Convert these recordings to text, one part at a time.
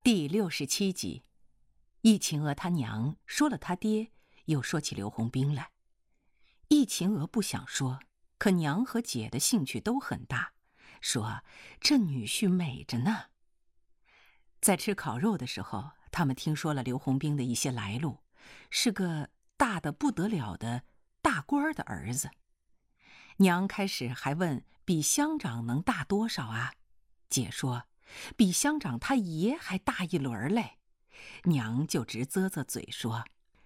第67集，易秦娥他娘说了他爹，又说起刘洪兵来。易秦娥不想说，可娘和姐的兴趣都很大，说这女婿美着呢。在吃烤肉的时候，他们听说了刘洪兵的一些来路，是个大得不得了的大官的儿子。娘开始还问比乡长能大多少啊？姐说比乡长他爷还大一轮嘞。娘就直啧啧嘴说，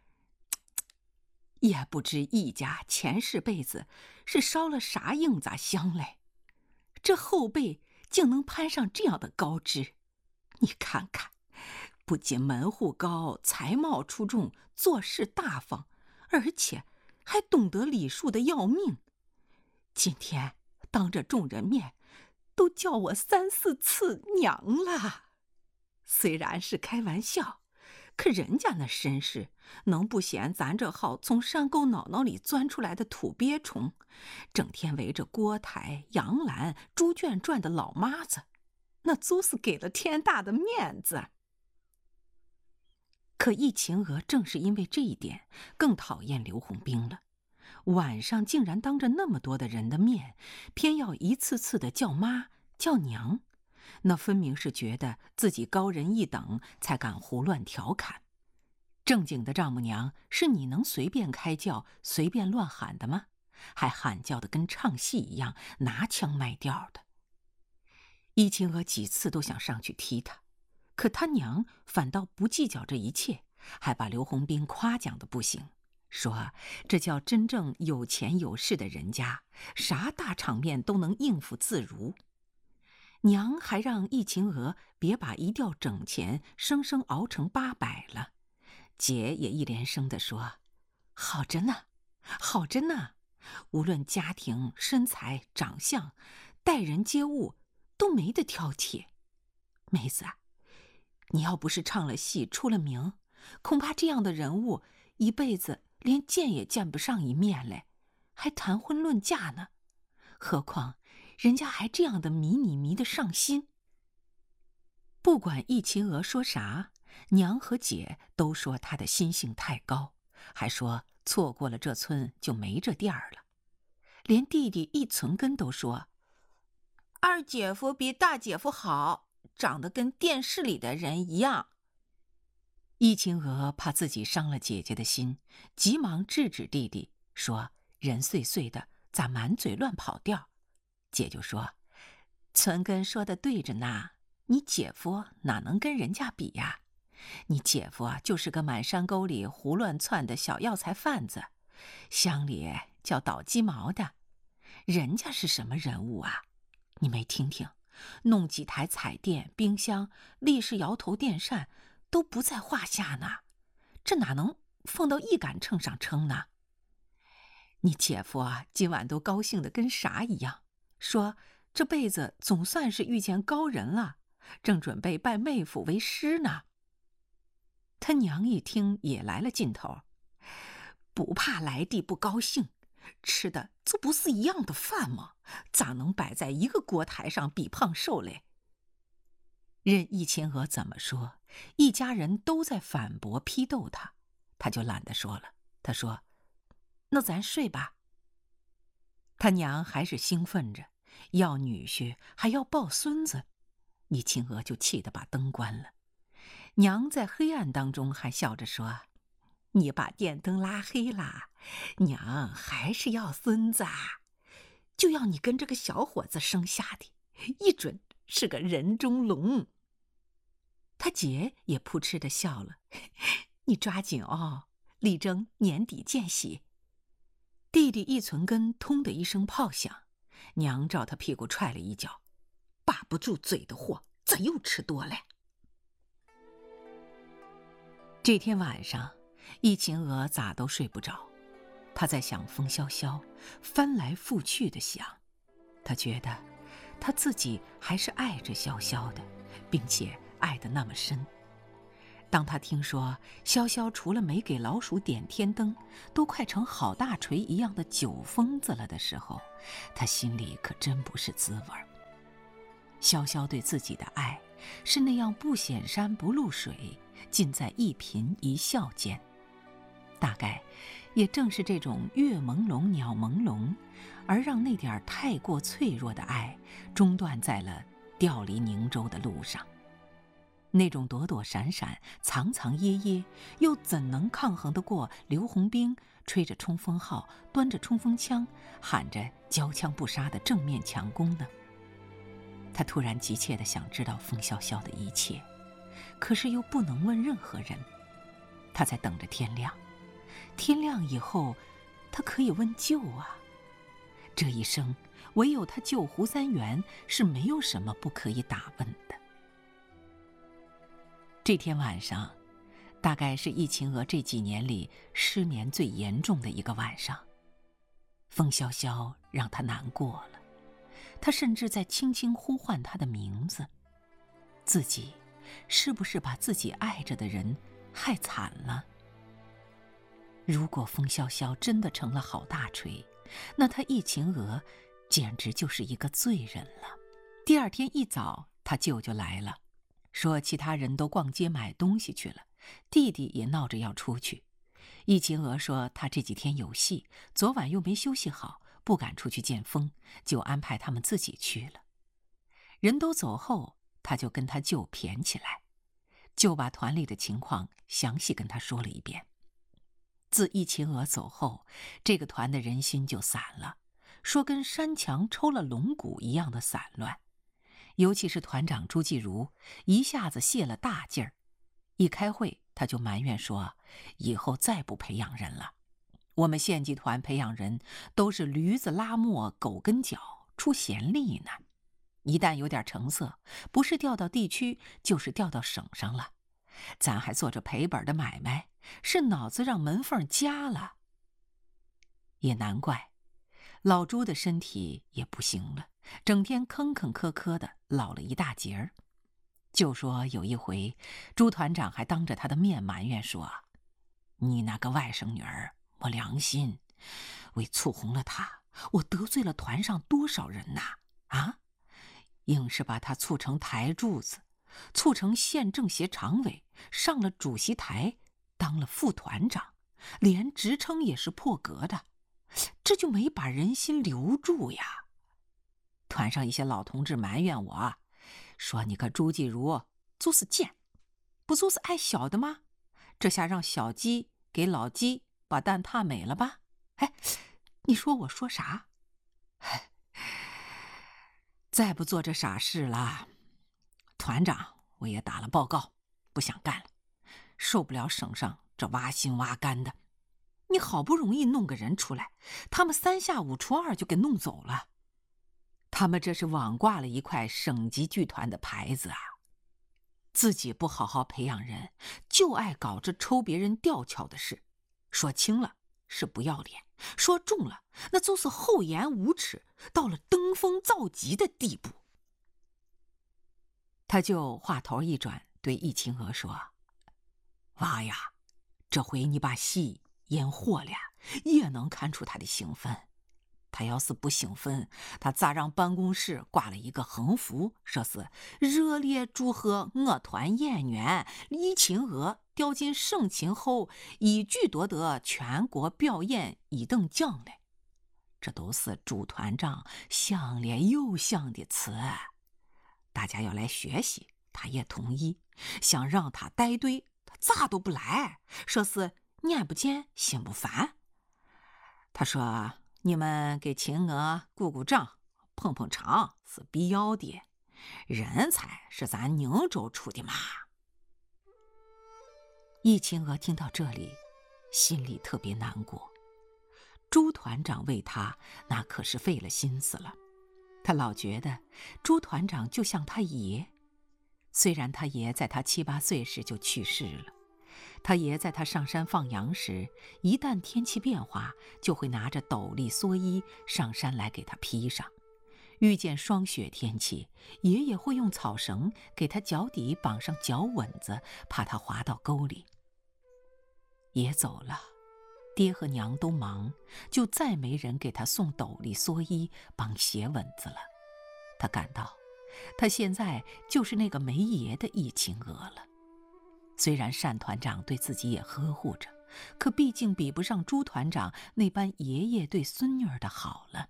也不知易家前世辈子是烧了啥硬杂香嘞，这后辈竟能攀上这样的高枝。你看看，不仅门户高，才貌出众，做事大方，而且还懂得礼数的要命。今天当着众人面都叫我3、4次娘了。虽然是开玩笑，可人家那身世能不嫌咱这号从山沟脑脑里钻出来的土鳖虫，整天围着锅台、杨澜、猪圈转的老妈子，那足是给了天大的面子。可易秦娥正是因为这一点更讨厌刘洪兵了。晚上竟然当着那么多的人的面，偏要一次次的叫妈叫娘，那分明是觉得自己高人一等，才敢胡乱调侃。正经的丈母娘是你能随便开叫随便乱喊的吗？还喊叫的跟唱戏一样，拿腔卖调的。易秦娥几次都想上去踢他，可他娘反倒不计较这一切，还把刘洪兵夸奖的不行，说这叫真正有钱有势的人家，啥大场面都能应付自如。娘还让易秦娥别把一吊整钱生生熬成800了。姐也一连声地说，好着呢，好着呢，无论家庭、身材、长相、待人接物都没得挑剔。妹子啊，你要不是唱了戏出了名，恐怕这样的人物一辈子连见也见不上一面来，还谈婚论嫁呢。何况人家还这样的迷你迷得上心。不管易秦娥说啥，娘和姐都说她的心性太高，还说错过了这村就没这店儿了。连弟弟易存根都说，二姐夫比大姐夫好，长得跟电视里的人一样。易秦娥怕自己伤了姐姐的心，急忙制止弟弟，说人碎碎的，咋满嘴乱跑调？姐就说，存根说的对着呢，你姐夫哪能跟人家比呀？你姐夫就是个满山沟里胡乱窜的小药材贩子，乡里叫倒鸡毛的。人家是什么人物啊？你没听听，弄几台彩电、冰箱、立式摇头电扇都不在话下呢，这哪能放到一杆秤上称呢？你姐夫今晚都高兴得跟啥一样，说这辈子总算是遇见高人了，正准备拜妹夫为师呢。他娘一听也来了劲头，不怕来地不高兴，吃的这不是一样的饭吗？咋能摆在一个锅台上比胖瘦嘞？任易秦娥怎么说，一家人都在反驳批斗他，他就懒得说了。他说，那咱睡吧。他娘还是兴奋着，要女婿还要抱孙子，易秦娥就气得把灯关了。娘在黑暗当中还笑着说，你把电灯拉黑了，娘还是要孙子啊，就要你跟这个小伙子生下的，一准是个人中龙。他姐也扑哧地笑了，你抓紧哦，力争年底见喜。弟弟易存根通的一声炮响，娘照他屁股踹了一脚，把不住嘴的货，咋又吃多了？这天晚上，易秦娥咋都睡不着，她在想风萧萧，翻来覆去的想。她觉得她自己还是爱着潇潇的，并且爱得那么深。当她听说潇潇除了没给老鼠点天灯，都快成好大锤一样的酒疯子了的时候，她心里可真不是滋味。潇潇对自己的爱， 是那样不显山不露水，尽在一颦一笑间。大概也正是这种月朦胧鸟朦胧，而让那点太过脆弱的爱中断在了调离宁州的路上。那种躲躲闪闪、藏藏掖掖，又怎能抗衡得过刘洪兵吹着冲锋号、端着冲锋枪、喊着交枪不杀的正面强攻呢？他突然急切地想知道风萧萧的一切，可是又不能问任何人。他在等着天亮，天亮以后，他可以问救啊。这一生，唯有他救胡三元，是没有什么不可以打问的。这天晚上，大概是易秦娥这几年里失眠最严重的一个晚上。风萧萧让她难过了，她甚至在轻轻呼唤她的名字。自己是不是把自己爱着的人害惨了？如果风萧萧真的成了郝大锤，那她易秦娥简直就是一个罪人了。第二天一早，她舅舅来了，说其他人都逛街买东西去了，弟弟也闹着要出去。易秦娥说她这几天有戏，昨晚又没休息好，不敢出去见风，就安排他们自己去了。人都走后，她就跟她舅谝起来，就把团里的情况详细跟他说了一遍。自易秦娥走后，这个团的人心就散了，说跟山墙抽了龙骨一样的散乱。尤其是团长朱继如，一下子泄了大劲儿。一开会，他就埋怨说，以后再不培养人了。我们县级团培养人都是驴子拉磨，狗跟脚，出闲力呢。一旦有点成色，不是调到地区，就是调到省上了。咱还做着赔本的买卖，是脑子让门缝夹了。也难怪，老朱的身体也不行了，整天吭吭磕磕的，老了一大截儿。就说有一回，朱团长还当着他的面埋怨说：“你那个外甥女儿没良心，为促红了她，我得罪了团上多少人呐！啊，硬是把她促成台柱子，促成县政协常委，上了主席台，当了副团长，连职称也是破格的，这就没把人心留住呀。”团上一些老同志埋怨我，说你个朱继如就是贱，不就是爱小的吗？这下让小鸡给老鸡把蛋踏美了吧？哎，你说我说啥？再不做这傻事了，团长我也打了报告，不想干了，受不了省上这挖心挖肝的。你好不容易弄个人出来，他们3下5除2就给弄走了。他们这是网挂了一块省级剧团的牌子啊！自己不好好培养人，就爱搞这抽别人吊桥的事。说轻了是不要脸，说重了那就是厚颜无耻，到了登峰造极的地步。他就话头一转，对易秦娥说：“娃呀，这回你把戏演火了，也能看出他的兴奋。他要是不兴奋，他咋让办公室挂了一个横幅，说是热烈祝贺我团演员易秦娥调进省琴后一举夺得全国表演1等奖嘞？这都是朱团长想了又想的词，大家要来学习，他也同意。想让他带队，他咋都不来，说是眼不见心不烦。他说，你们给秦娥鼓鼓掌，捧捧场是必要的，人才是咱宁州出的嘛。易秦娥听到这里，心里特别难过。朱团长为他那可是费了心思了，他老觉得朱团长就像他爷。虽然他爷在他7、8岁时就去世了，他爷在他上山放羊时，一旦天气变化，就会拿着斗笠蓑衣上山来给他披上。遇见霜雪天气，爷爷会用草绳给他脚底绑上脚稳子，怕他滑到沟里。爷走了，爹和娘都忙，就再没人给他送斗笠蓑衣绑鞋稳子了。他感到他现在就是那个没爷的易秦娥了。虽然单团长对自己也呵护着，可毕竟比不上朱团长那般爷爷对孙女儿的好了。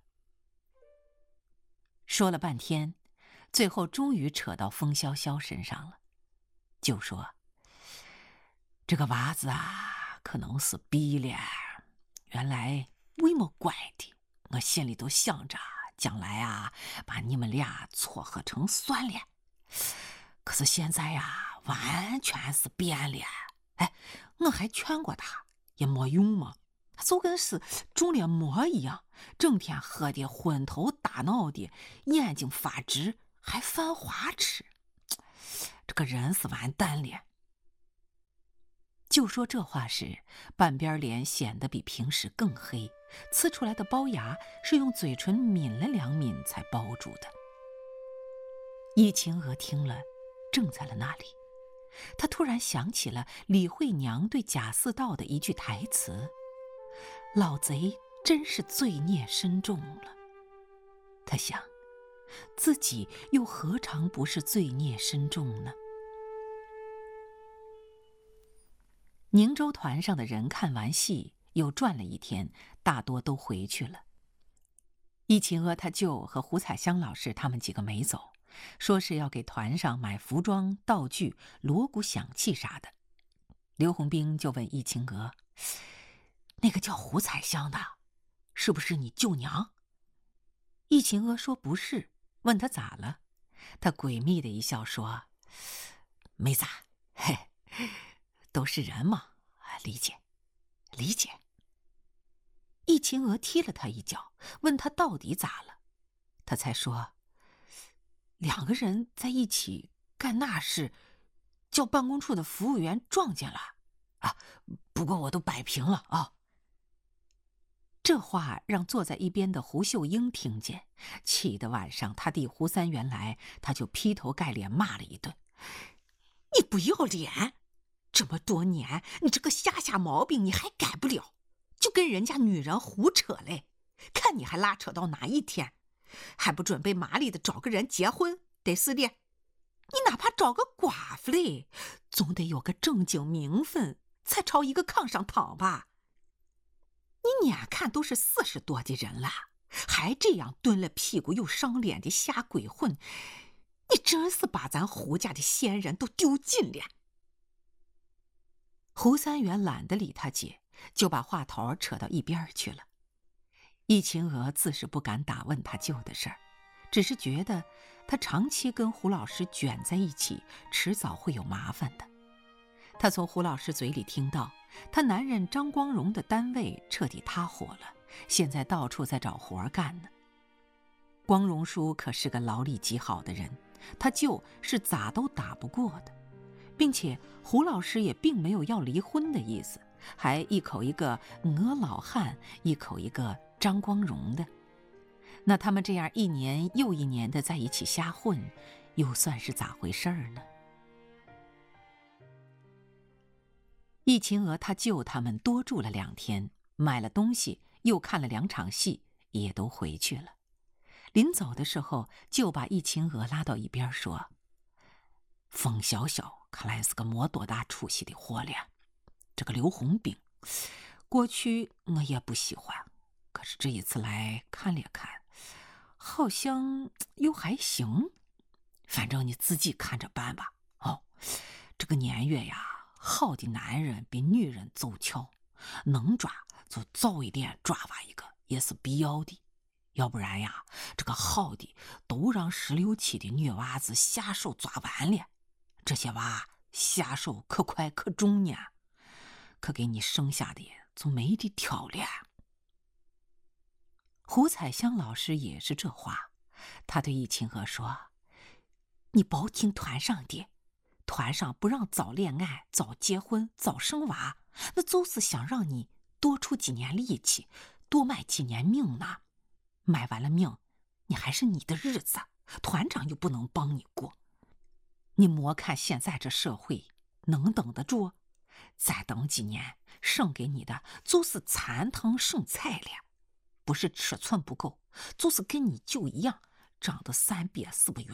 说了半天，最后终于扯到风潇潇身上了，就说：“这个娃子啊，可能是逼了。原来为么怪的，我心里都想着将来啊，把你们俩撮合成算了。可是现在呀，完全是变了。哎，我还劝过他，也没用嘛。他就跟是中了魔一样，整天喝得昏头大脑的，眼睛发直，还犯花痴。这个人是完蛋了。”就说这话时，半边脸显得比平时更黑，呲出来的龅牙是用嘴唇抿了2抿才包住的。易秦娥听了，怔在了那里。她突然想起了李慧娘对贾似道的一句台词：“老贼真是罪孽深重了。”她想，自己又何尝不是罪孽深重呢？宁州团上的人看完戏，又转了一天，大多都回去了。易秦娥他舅和胡彩香老师他们几个没走，说是要给团上买服装、道具、锣鼓响器啥的。刘洪兵就问易秦娥：“那个叫胡彩香的，是不是你舅娘？”易秦娥说不是，问他咋了，他诡秘的一笑说：“没咋，嘿，都是人嘛，理解，理解。”易秦娥踢了他一脚，问他到底咋了，他才说：“2个人在一起干那事，叫办公处的服务员撞见了啊，不过我都摆平了啊。”这话让坐在一边的胡秀英听见，气得晚上他弟胡三元来，他就劈头盖脸骂了一顿：“你不要脸！这么多年，你这个下毛病你还改不了，就跟人家女人胡扯嘞，看你还拉扯到哪一天，还不准备麻利的找个人结婚？得是的，你哪怕找个寡妇嘞，总得有个正经名分，才朝一个炕上躺吧。你眼看都是40多的人了，还这样蹲了屁股又伤脸的瞎鬼混，你真是把咱胡家的先人都丢尽了。”胡三元懒得理他姐，就把话头扯到一边去了。易秦娥自是不敢打问他舅的事儿，只是觉得他长期跟胡老师卷在一起，迟早会有麻烦的。他从胡老师嘴里听到，他男人张光荣的单位彻底塌伙了，现在到处在找活干呢。光荣叔可是个劳力极好的人，他舅是咋都打不过的，并且胡老师也并没有要离婚的意思，还一口一个我老汉，一口一个张光荣的。那他们这样1年又1年的在一起瞎混，又算是咋回事呢？易秦娥他舅他们多住了2天，买了东西，又看了2场戏，也都回去了。临走的时候，就把易秦娥拉到一边说：“风小小看来是个没多大出息的货了。这个刘洪兵，过去我也不喜欢，可是这一次来看了看，好像又还行。反正你自己看着办吧。哦，这个年月呀，好的男人比女人走俏，能抓就早一点抓娃一个也是必要的。要不然呀，这个好的都让16、17的女娃子下手抓完了，这些娃下手可快可重呢，可给你剩下的就没得挑了。”胡彩香老师也是这话，他对易秦娥说：“你别听团上的，团上不让早恋爱、早结婚、早生娃，那就是想让你多出几年力气，多卖几年命呢。卖完了命，你还是你的日子，团长又不能帮你过。你莫看现在这社会能等得住，再等几年，剩给你的就是残汤剩菜了。不是尺寸不够，就是跟你舅一样，长得3别4不圆